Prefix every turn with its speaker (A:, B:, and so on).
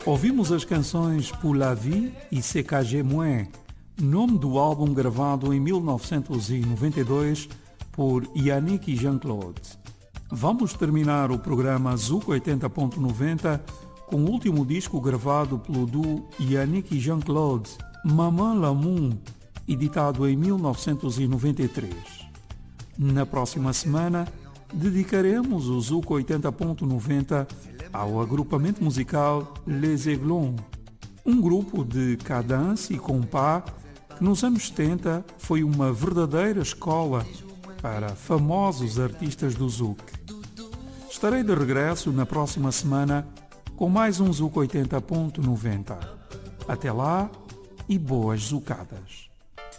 A: Ouvimos as canções Pour la Vie e CKG Moins, nome do álbum gravado em 1992 por Yannick e Jean-Claude. Vamos terminar o programa Zouk 80.90 com o último disco gravado pelo duo Yannick e Jean-Claude, Maman L'amour, editado em 1993. Na próxima semana, dedicaremos o Zouk 80.90 ao agrupamento musical Les Aiglons, um grupo de cadence e compás que nos anos 70 foi uma verdadeira escola para famosos artistas do Zouk. Estarei de regresso na próxima semana com mais um Zouk 80.90. Até lá e boas zucadas.